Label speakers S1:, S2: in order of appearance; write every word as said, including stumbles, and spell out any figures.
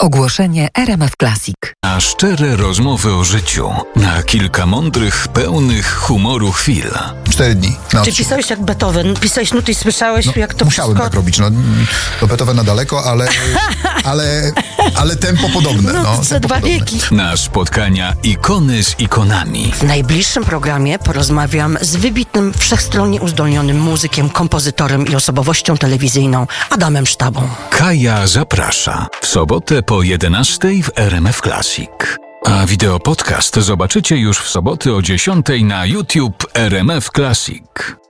S1: Ogłoszenie R M F Classic.
S2: Na szczere rozmowy o życiu. Na kilka mądrych, pełnych humoru chwil.
S3: Cztery dni.
S4: Czy pisałeś jak Beethoven? Pisałeś nuty i słyszałeś,
S3: no,
S4: jak to
S3: musiałem
S4: wszystko...
S3: tak robić. No, do Beethovena daleko, ale, ale, ale tempo podobne.
S4: No,
S3: No,
S4: za dwa wieki.
S2: Na spotkania ikony z ikonami.
S4: W najbliższym programie porozmawiam z wybitnym, wszechstronnie uzdolnionym muzykiem, kompozytorem i osobowością telewizyjną Adamem Sztabą.
S2: Kaja zaprasza. W sobotę po jedenastej w R M F Classic. A wideopodcast zobaczycie już w soboty o dziesiątej na YouTube R M F Classic.